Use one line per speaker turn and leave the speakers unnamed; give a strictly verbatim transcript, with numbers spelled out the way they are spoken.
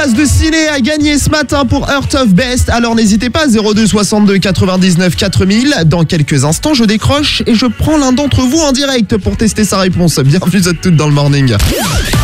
Place de ciné à gagner ce matin pour Heart of Best. Alors n'hésitez pas, zéro deux soixante-deux quatre-vingt-dix-neuf quatre mille. Dans quelques instants, je décroche et je prends l'un d'entre vous en direct pour tester sa réponse. Bienvenue à toutes dans le morning.